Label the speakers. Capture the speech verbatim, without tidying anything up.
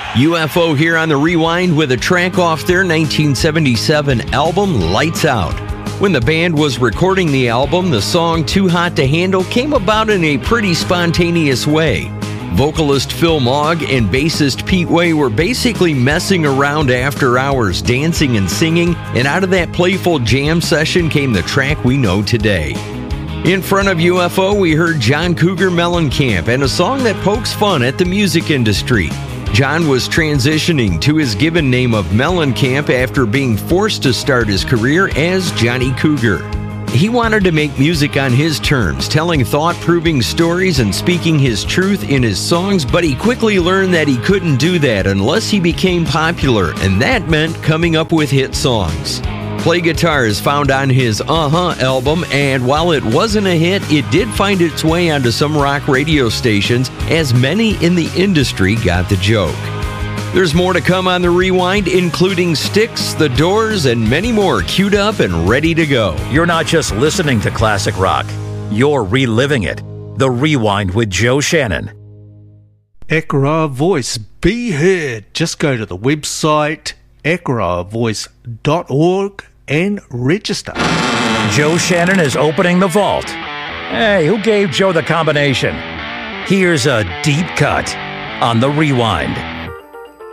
Speaker 1: U F O here on the Rewind with a track off their nineteen seventy-seven album, Lights Out. When the band was recording the album, the song Too Hot to Handle came about in a pretty spontaneous way. Vocalist Phil Mogg and bassist Pete Way were basically messing around after hours, dancing and singing, and out of that playful jam session came the track we know today. In front of U F O, we heard John Cougar Mellencamp and a song that pokes fun at the music industry. John was transitioning to his given name of Mellencamp after being forced to start his career as Johnny Cougar. He wanted to make music on his terms, telling thought-proving stories and speaking his truth in his songs, but he quickly learned that he couldn't do that unless he became popular, and that meant coming up with hit songs. Play Guitar is found on his Uh-Huh album, and while it wasn't a hit, it did find its way onto some rock radio stations, as many in the industry got the joke. There's more to come on the Rewind, including Styx, The Doors, and many more queued up and ready to go.
Speaker 2: You're not just listening to classic rock, you're reliving it. The Rewind with Joe Shannon.
Speaker 3: Ekra Voice, be heard. Just go to the website ekra voice dot org and register.
Speaker 2: Joe Shannon is opening the vault. Hey, who gave Joe the combination? Here's a deep cut on the Rewind.